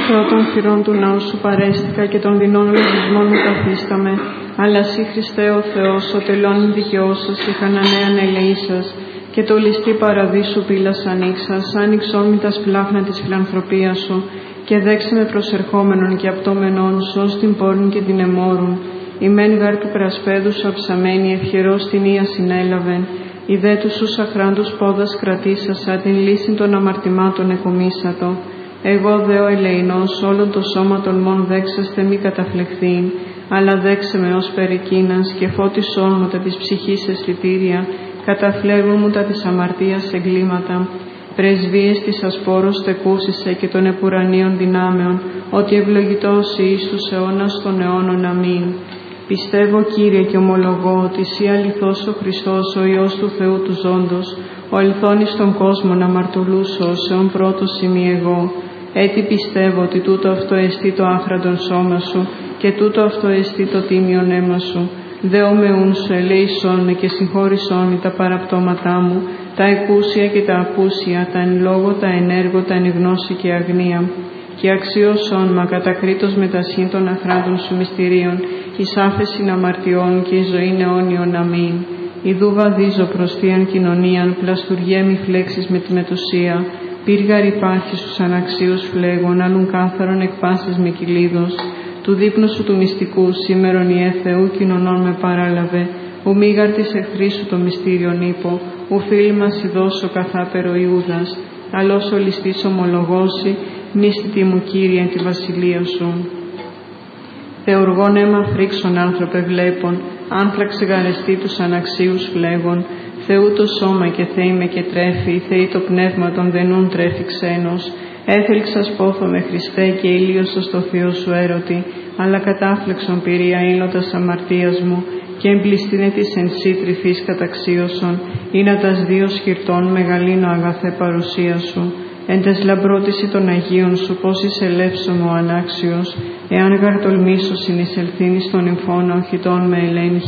Θεό των θυρών του ναού σου παρέστηκα και των δεινών λογισμών μου καθίσταμαι. Αλλά σύ Χριστέ ο Θεός, ο τελών δικαιώσας, η Χαναναίαν ελεήσας, και το ληστή παραδείσου πύλας ανοίξας, άνοιξόν μη τα σπλάχνα της φιλανθρωπίας σου, και δέξε με προσερχόμενον και απτόμενον σου, ως την πόρνη και την εμόρουν. Η μεν γάρ του περασπέδου σου αψαμένη, ευχερός την ία συνέλαβεν. Η δε τους σου σαχράντους πόδας κρατήσασα, την λύση των αμαρτημάτων εκομίσατο. Εγώ δε ο ελεηνός, όλον το σώμα των μόν δέξαστε μη καταφλεχθήν, αλλά δέξε με ως περικίνας και φώτισόν μου τα της ψυχής αισθητήρια, καταφλέγουν μου τα της αμαρτίας εγκλήματα. Πρεσβείες της ασπόρος τεκούσισε και των επουρανίων δυνάμεων, ότι ευλογητός εις τους αιώνας των αιώνων. Αμήν. Πιστεύω, Κύριε, και ομολογώ ότι εσύ αληθώς ο Χριστός, ο Υιός του Θεού του ζώντος, ο ελθόνης των κόσμων αμαρτωλούσος, αιών πρώτος ημί εγώ. Έτσι πιστεύω ότι τούτο αυτό εστί το άχραντον σώμα σου και τούτο αυτό εστί το τίμιον αίμα σου. Δεόμεούν σου, ελέησόν με και συγχώρησόν με τα παραπτώματά μου, τα εκούσια και τα ακούσια, τα εν λόγω, τα εν έργο, τα εν γνώση και αγνία. Και αξίωσόν μα κατακρίτως μετασύν των αχράντων σου μυστηρίων, εις άφεσιν αμαρτιών και εις ζωήν αιώνιον. Αμήν. Ιδού βαδίζω προς θείαν κοινωνίαν, πλαστουργέ μη φλέξεις με τη μετουσία. Πύργαρ υπάρχει στους αναξίους φλέγων, άλλουν κάθαρον εκπάσεις με κυλίδος. Του δείπνου σου του μυστικού, σήμερον Ιε Θεού κοινωνών με παράλαβε. Ου μήγαρ της εχθρής σου το μυστήριον ύπο, ου φίλοι μας ειδώσω καθάπερο Ιούδας. Αλλός ο ληστής ομολογώσει, μνήστητη μου Κύριε τη βασιλεία σου. Θεουργών αίμα φρίξον άνθρωπε βλέπων, άνθραξε γαρεστή τους αναξίους φλέγων. Θεού το σώμα και Θεή με και τρέφει, Θεή το πνεύμα των δενούν τρέφει ξένος. Έθελξας πόθο με Χριστέ και ήλιος στο θείο σου έρωτη, αλλά κατάφλεξον πυρία ήλωτας αμαρτίας μου, και εμπληστήνε της εν σύ τρυφής καταξίωσον, είναι τας δύο σκυρτών μεγαλύνω αγαθέ παρουσία σου. Εν τες λαμπρότηση των Αγίων σου πώς εισελεύσομαι ο ανάξιος, εάν γαρτολμήσω συνεισελθύνεις των νυμφών οχητών με ελέγχει.